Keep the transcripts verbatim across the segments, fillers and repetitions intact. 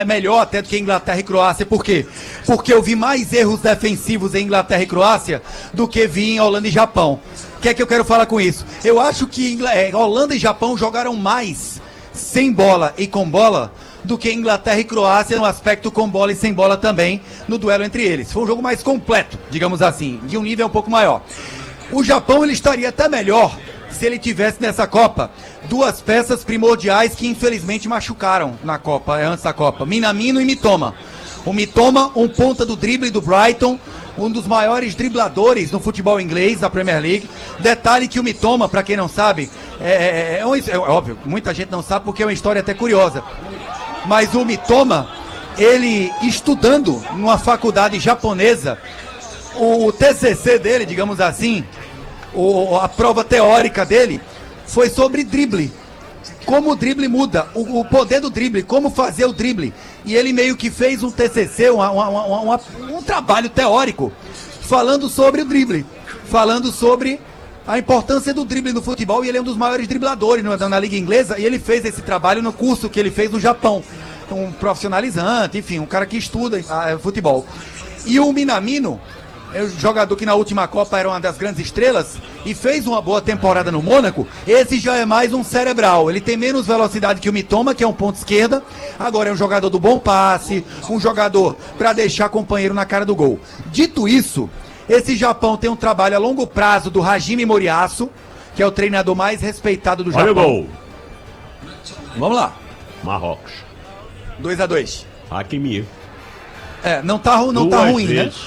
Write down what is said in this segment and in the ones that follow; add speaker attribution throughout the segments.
Speaker 1: é melhor até do que Inglaterra e Croácia. Por quê? Porque eu vi mais erros defensivos em Inglaterra e Croácia do que vi em Holanda e Japão. O que é que eu quero falar com isso? Eu acho que Ingl... é, Holanda e Japão jogaram mais sem bola e com bola do que Inglaterra e Croácia no aspecto com bola e sem bola também, no duelo entre eles. Foi um jogo mais completo, digamos assim, de um nível um pouco maior. O Japão, ele estaria até melhor se ele tivesse nessa Copa duas peças primordiais que infelizmente machucaram na Copa, antes da Copa, Minamino e Mitoma. O Mitoma, um ponta do drible do Brighton, um dos maiores dribladores no futebol inglês da Premier League. Detalhe que o Mitoma, para quem não sabe, é, é, é, um, é óbvio, muita gente não sabe porque é uma história até curiosa, mas o Mitoma, ele estudando numa faculdade japonesa, o T C C dele, digamos assim, o, a prova teórica dele foi sobre drible. Como o drible muda, o, o poder do drible, como fazer o drible. E ele meio que fez um T C C, uma, uma, uma, uma, um trabalho teórico, falando sobre o drible, falando sobre a importância do drible no futebol, e ele é um dos maiores dribladores na, na Liga Inglesa, e ele fez esse trabalho no curso que ele fez no Japão. Um profissionalizante, enfim, um cara que estuda ah, futebol. E o Minamino, é um jogador que na última Copa era uma das grandes estrelas e fez uma boa temporada no Mônaco. Esse já é mais um cerebral. Ele tem menos velocidade que o Mitoma, que é um ponto esquerda. Agora é um jogador do bom passe, um jogador para deixar companheiro na cara do gol. Dito isso, esse Japão tem um trabalho a longo prazo do Hajime Moriyasu, que é o treinador mais respeitado do Japão.
Speaker 2: Olha o gol.
Speaker 1: Vamos lá.
Speaker 2: Marrocos.
Speaker 1: dois a dois.
Speaker 2: Hakimi.
Speaker 1: É, não tá, não tá ruim, vezes. né?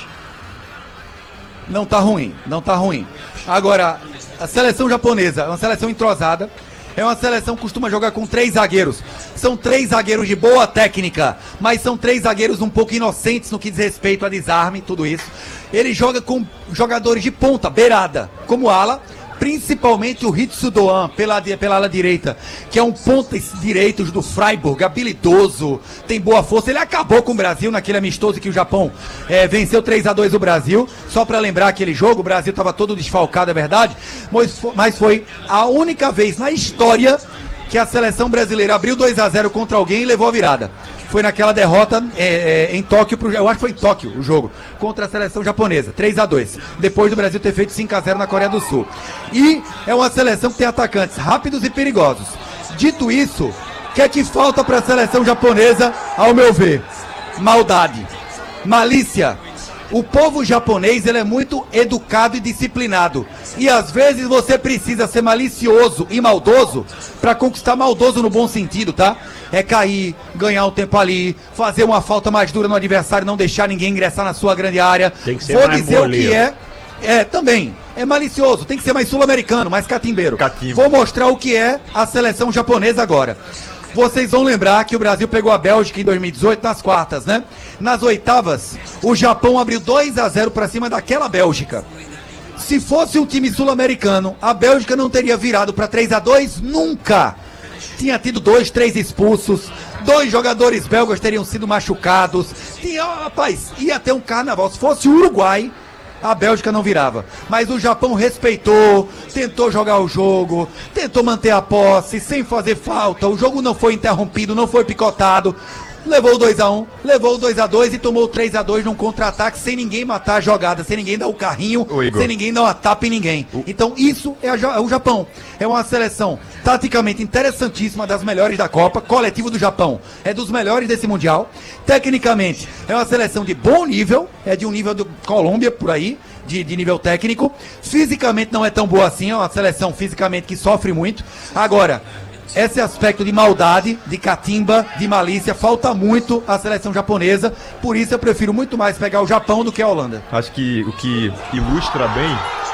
Speaker 1: Não tá ruim, não tá ruim. Agora, a seleção japonesa é uma seleção entrosada. É uma seleção que costuma jogar com três zagueiros. São três zagueiros de boa técnica, mas são três zagueiros um pouco inocentes no que diz respeito a desarme, tudo isso. Ele joga com jogadores de ponta, beirada, como ala, principalmente o Hitsu Doan, pela, pela ala direita, que é um ponta direito do Freiburg, habilidoso, tem boa força. Ele acabou com o Brasil naquele amistoso que o Japão é, venceu três a dois o Brasil. Só para lembrar aquele jogo, o Brasil estava todo desfalcado, é verdade, mas, mas foi a única vez na história que a seleção brasileira abriu dois a zero contra alguém e levou a virada. Foi naquela derrota é, é, em Tóquio, pro, eu acho que foi em Tóquio o jogo, contra a seleção japonesa, três a dois, depois do Brasil ter feito cinco a zero na Coreia do Sul. E é uma seleção que tem atacantes rápidos e perigosos. Dito isso, o que é que falta para a seleção japonesa, ao meu ver? Maldade, malícia. O povo japonês, ele é muito educado e disciplinado. E às vezes você precisa ser malicioso e maldoso para conquistar maldoso no bom sentido, tá? É cair, ganhar um tempo ali, fazer uma falta mais dura no adversário, não deixar ninguém ingressar na sua grande área.
Speaker 2: Tem que ser
Speaker 1: Vou
Speaker 2: mais
Speaker 1: dizer
Speaker 2: boleiro.
Speaker 1: o que é. É, também. É malicioso, tem que ser mais sul-americano, mais catimbeiro.
Speaker 3: Catimbo.
Speaker 1: Vou mostrar o que é a seleção japonesa agora. Vocês vão lembrar que o Brasil pegou a Bélgica em dois mil e dezoito nas quartas, né? Nas oitavas, o Japão abriu dois a zero para cima daquela Bélgica. Se fosse um time sul-americano, a Bélgica não teria virado para três a dois nunca. Tinha tido dois, três expulsos, dois jogadores belgas teriam sido machucados. Tinha, rapaz, ia ter um carnaval. Se fosse o Uruguai, a Bélgica não virava. Mas o Japão respeitou, tentou jogar o jogo, tentou manter a posse, sem fazer falta. O jogo não foi interrompido, não foi picotado. Levou o dois a um, levou o dois a dois e tomou o três a dois num contra-ataque sem ninguém matar a jogada, sem ninguém dar o carrinho, sem ninguém dar uma tapa em ninguém. Então isso é, a, é o Japão. É uma seleção taticamente interessantíssima, das melhores da Copa. Coletivo do Japão é dos melhores desse Mundial. Tecnicamente é uma seleção de bom nível, é de um nível do Colômbia por aí, de, de nível técnico. Fisicamente não é tão boa assim, é uma seleção fisicamente que sofre muito. Agora, esse aspecto de maldade, de catimba, de malícia, falta muito à seleção japonesa. Por isso eu prefiro muito mais pegar o Japão do que a Holanda.
Speaker 3: Acho que o que ilustra bem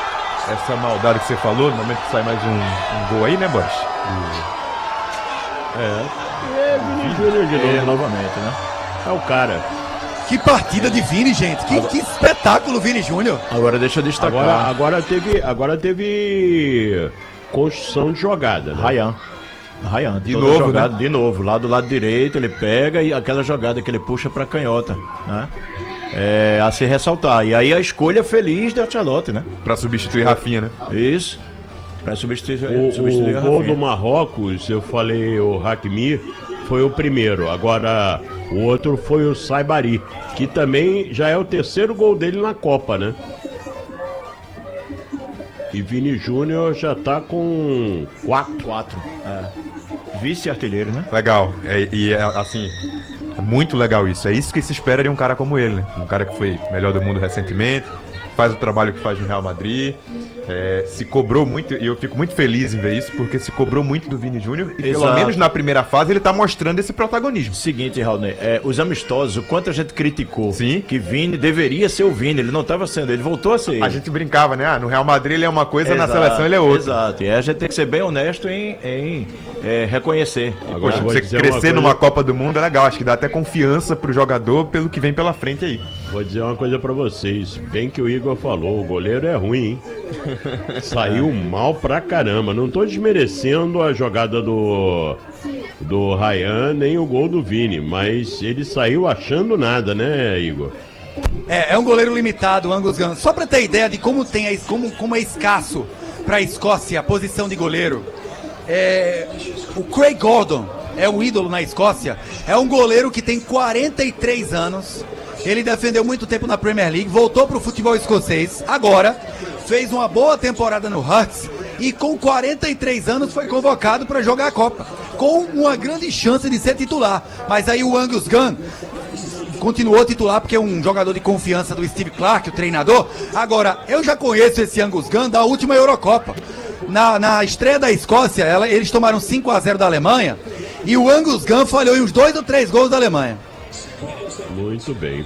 Speaker 3: essa maldade que você falou, no momento que sai mais um, um gol aí, né, Boris?
Speaker 2: É. É, Vini Júnior de novo, novamente, né? É o cara.
Speaker 1: Que partida de Vini, gente. Que, que espetáculo, Vini Júnior.
Speaker 2: Agora deixa eu destacar. Agora, agora teve. Agora teve construção de jogada, né?
Speaker 3: Ryan.
Speaker 2: Ryan,
Speaker 3: de novo,
Speaker 2: jogada,
Speaker 3: né?
Speaker 2: de novo, lá do lado direito ele pega e aquela jogada que ele puxa pra canhota, né? É, a se ressaltar. E aí a escolha feliz da Ancelotti, né?
Speaker 3: Pra substituir Rafinha, né?
Speaker 2: Isso. Pra substituir,
Speaker 4: O,
Speaker 2: substituir
Speaker 4: o
Speaker 2: a
Speaker 4: gol
Speaker 2: Rafinha.
Speaker 4: do Marrocos, eu falei o Hakimi, foi o primeiro. Agora, o outro foi o Saibari, que também já é o terceiro gol dele na Copa, né? E Vini Júnior já tá com quatro.
Speaker 2: Quatro. É. Vice-artilheiro, né?
Speaker 3: Legal. É, e é assim, é muito legal isso. É isso que se espera de um cara como ele, né? Um cara que foi melhor do mundo recentemente, faz o trabalho que faz no Real Madrid. É, se cobrou muito, e eu fico muito feliz em ver isso, porque se cobrou muito do Vini Júnior e
Speaker 2: Exato.
Speaker 3: pelo menos na primeira fase ele tá mostrando esse protagonismo.
Speaker 2: Seguinte, Raulney, é, os amistosos, o quanto a gente criticou
Speaker 3: Sim.
Speaker 2: que Vini deveria ser o Vini, ele não estava sendo, ele voltou a ser ele.
Speaker 3: A gente brincava, né? Ah, no Real Madrid ele é uma coisa,
Speaker 2: Exato,
Speaker 3: na seleção ele é outra.
Speaker 2: Exato, e a gente tem que ser bem honesto em, em é, reconhecer.
Speaker 4: Agora,
Speaker 3: Poxa,
Speaker 4: vou
Speaker 3: você
Speaker 4: dizer
Speaker 3: crescer
Speaker 4: uma coisa-
Speaker 3: numa Copa do Mundo é legal, acho que dá até confiança pro jogador pelo que vem pela frente aí.
Speaker 4: Vou dizer uma coisa pra vocês. Bem que o Igor falou, o goleiro é ruim, hein? Saiu mal pra caramba. Não tô desmerecendo a jogada do do Ryan nem o gol do Vini, mas ele saiu achando nada, né, Igor?
Speaker 1: É, é um goleiro limitado, o Angus Gunn. Só pra ter ideia de como, tem, a- como, como é escasso pra Escócia a posição de goleiro. É, o Craig Gordon é o ídolo na Escócia. É um goleiro que tem quarenta e três anos. Ele defendeu muito tempo na Premier League, voltou pro futebol escocês. Agora, fez uma boa temporada no Hearts e com quarenta e três anos foi convocado para jogar a Copa. Com uma grande chance de ser titular. Mas aí o Angus Gunn continuou titular porque é um jogador de confiança do Steve Clarke, o treinador. Agora, eu já conheço esse Angus Gunn da última Eurocopa. Na, na estreia da Escócia, ela- eles tomaram cinco a zero da Alemanha e o Angus Gunn falhou em uns dois ou três gols da Alemanha.
Speaker 4: Muito bem.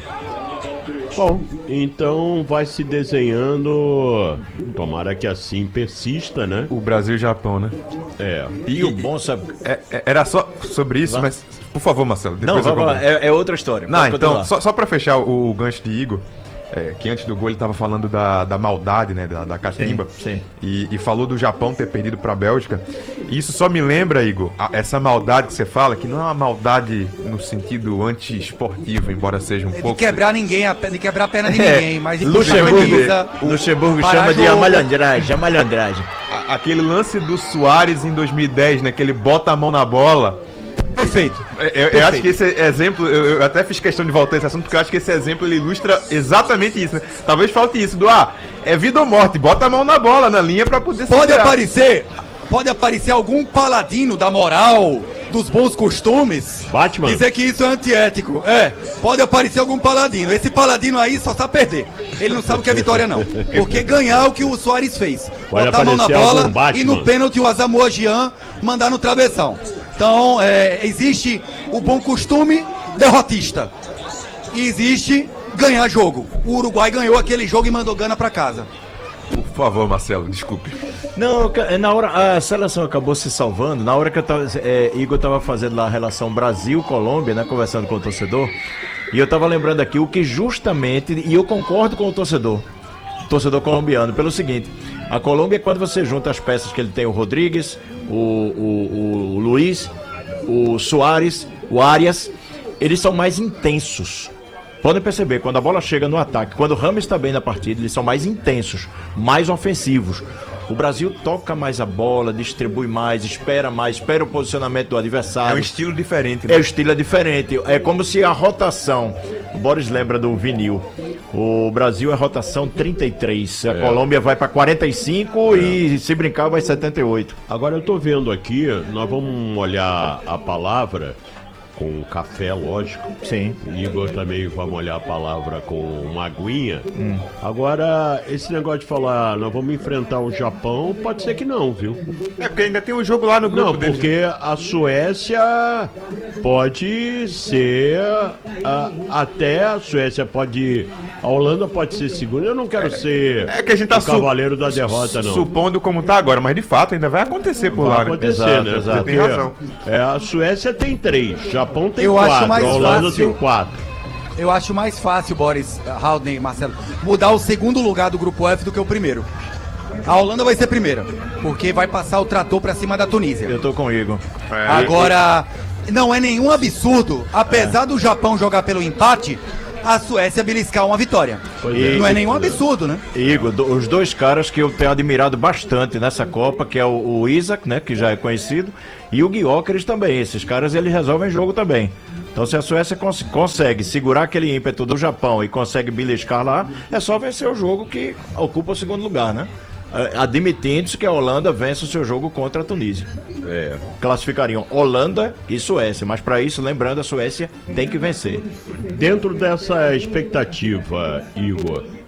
Speaker 4: Bom, então vai se desenhando. Tomara que assim persista, né?
Speaker 3: O Brasil e o Japão, né?
Speaker 4: É.
Speaker 2: E o bom, sabe...
Speaker 3: É- é- era só sobre isso,
Speaker 2: Vai.
Speaker 3: mas por favor, Marcelo,
Speaker 2: Não,
Speaker 3: depois eu
Speaker 2: vamos lá,
Speaker 3: comento.
Speaker 2: é, é outra história.
Speaker 3: Não,
Speaker 2: Pode
Speaker 3: então,
Speaker 2: continuar.
Speaker 3: só, só pra fechar o, o gancho de Igor, é, que antes do gol ele tava falando da, da maldade, né, da, da catimba,
Speaker 2: Sim, sim.
Speaker 3: E, e falou do Japão ter perdido pra Bélgica. Isso só me lembra, Igor, a- essa maldade que você fala, que não é uma maldade no sentido anti-esportivo, embora seja um
Speaker 1: De
Speaker 3: pouco...
Speaker 1: quebrar ninguém, a pe- de quebrar a perna de
Speaker 3: É,
Speaker 1: ninguém, mas de
Speaker 2: Luxemburgo,
Speaker 1: camisa,
Speaker 2: Luxemburgo
Speaker 1: parar
Speaker 2: chama de
Speaker 1: jogo.
Speaker 2: amalandragem, amalandragem.
Speaker 3: A- Aquele lance do Suárez em dois mil e dez, né, que ele bota a mão na bola...
Speaker 1: Perfeito.
Speaker 3: Eu, eu- eu acho que esse exemplo, eu, eu até fiz questão de voltar a esse assunto, porque eu acho que esse exemplo ele ilustra exatamente isso, né? Talvez falte isso, do ah, é vida ou morte, bota a mão na bola, na linha pra poder
Speaker 1: Pode
Speaker 3: segurar.
Speaker 1: aparecer, pode aparecer algum paladino da moral, dos bons costumes,
Speaker 4: Batman.
Speaker 1: dizer que isso é antiético. É, pode aparecer algum paladino. Esse paladino aí só sabe perder. Ele não sabe o que é vitória, não. Porque ganhar é o que o Soares fez.
Speaker 4: Pode
Speaker 1: Botar a mão na
Speaker 4: aparecer
Speaker 1: bola
Speaker 4: algum Batman.
Speaker 1: e no pênalti o Asamoah Gyan mandar no travessão. Então, é, existe o bom costume derrotista. E existe ganhar jogo. O Uruguai ganhou aquele jogo e mandou Gana pra casa.
Speaker 3: Por favor, Marcelo, desculpe.
Speaker 2: Não, ca- na hora a seleção acabou se salvando. Na hora que eu tava, é, Igor tava fazendo lá a relação Brasil-Colômbia, né, conversando com o torcedor, e eu tava lembrando aqui o que justamente, e eu concordo com o torcedor, torcedor colombiano, pelo seguinte: a Colômbia, quando você junta as peças que ele tem, o Rodrigues, o, o, o Luiz, o Soares, o Arias, eles são mais intensos. Podem perceber, quando a bola chega no ataque, quando o Rames está bem na partida, eles são mais intensos, mais ofensivos. O Brasil toca mais a bola, distribui mais, espera mais, espera o posicionamento do
Speaker 3: É
Speaker 2: adversário.
Speaker 3: um estilo diferente,
Speaker 2: É,
Speaker 3: né?
Speaker 2: o estilo é diferente. É como se a rotação. O Boris lembra do vinil. O Brasil é rotação trinta e três. A Colômbia vai para quarenta e cinco e, se brincar, vai setenta e oito.
Speaker 4: Agora eu tô vendo aqui, nós vamos olhar a palavra com café, lógico.
Speaker 2: Sim.
Speaker 4: Igor também vamos olhar a palavra com uma aguinha. Agora, esse negócio de falar, nós vamos enfrentar o Japão, pode ser que não, viu?
Speaker 3: É porque ainda tem um jogo lá no grupo
Speaker 4: Não,
Speaker 3: deles.
Speaker 4: porque a Suécia pode ser, a- até a Suécia pode, a Holanda pode ser segunda. Eu não quero ser
Speaker 3: É que a gente tá
Speaker 4: o cavaleiro da derrota, não.
Speaker 3: supondo como tá agora, mas de fato ainda vai acontecer por
Speaker 4: Vai
Speaker 3: lá, né?
Speaker 4: acontecer,
Speaker 2: Exato,
Speaker 4: né?
Speaker 2: exato.
Speaker 4: Porque,
Speaker 3: Tem razão.
Speaker 4: é, a Suécia tem três, Japão tem
Speaker 1: Eu acho
Speaker 4: quatro,
Speaker 1: mais
Speaker 4: a Holanda
Speaker 1: fácil-
Speaker 4: tem quatro.
Speaker 1: Eu acho mais fácil, Boris, Haldane, Marcelo, mudar o segundo lugar do grupo F do que o primeiro. A Holanda vai ser primeira, porque vai passar o trator pra cima da Tunísia.
Speaker 2: Eu tô com o Igor.
Speaker 1: Agora, não é nenhum absurdo, apesar do Japão jogar pelo empate, a Suécia beliscar uma vitória.
Speaker 2: é.
Speaker 1: Não é nenhum absurdo, né?
Speaker 2: Igor, do- os dois caras que eu tenho admirado bastante nessa Copa, que é o, o Isaac, né, que já é conhecido, e o Gyökeres também. Esses caras, eles resolvem jogo também. Então, se a Suécia cons- consegue segurar aquele ímpeto do Japão e consegue beliscar lá, é só vencer o jogo que ocupa o segundo lugar, né? Eh, Admitindo-se que a Holanda vence o seu jogo contra a Tunísia. É, classificariam Holanda e Suécia, mas para isso, lembrando, a Suécia tem que vencer.
Speaker 4: Dentro dessa expectativa, Igor,